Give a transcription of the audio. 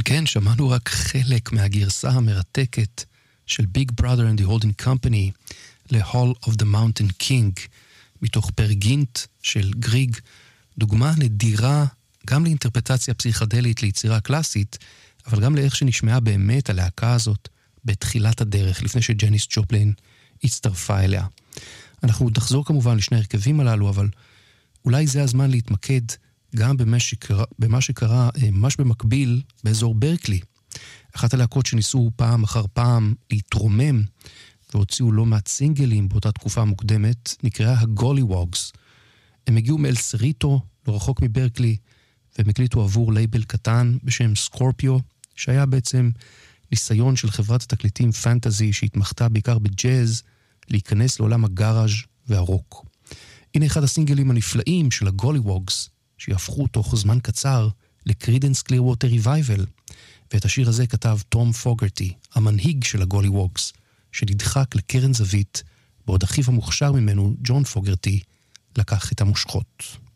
כן, שמענו רק חלק מהגרסה המרתקת של Big Brother and the Holding Company ל-Hall of the Mountain King, מתוך פרגינט של גריג, דוגמה נדירה גם לאינטרפטציה פסיכדלית ליצירה קלאסית, אבל גם לאיך שנשמעה באמת הלהקה הזאת בתחילת הדרך, לפני שג'ניס ג'ופלין הצטרפה אליה. אנחנו נחזור כמובן לשני הרכבים הללו, אבל אולי זה הזמן להתמקד גם במה שקרה ממש במקביל באזור ברקלי. אחת הלהקות שניסו פעם אחר פעם להתרומם והוציאו לא מעט סינגלים באותה תקופה מוקדמת, נקראה הגוליווגס. הם הגיעו מאל סריטו, לא רחוק מברקלי, והם הקליטו עבור לייבל קטן בשם סקורפיו, שהיה בעצם ניסיון של חברת התקליטים פנטזי שהתמחתה בעיקר בג'אז, להיכנס לעולם הגאראז' והרוק. הנה אחד הסינגלים הנפלאים של הגוליווגס, שיהפכו תוך זמן קצר לקרידנס קלירווטר ריווייבל, ואת השיר הזה כתב תום פוגרטי, המנהיג של הגוליווגס, שנדחק לקרן זווית, בעוד אחיו המוכשר ממנו, ג'ון פוגרטי, לקח את המושכות.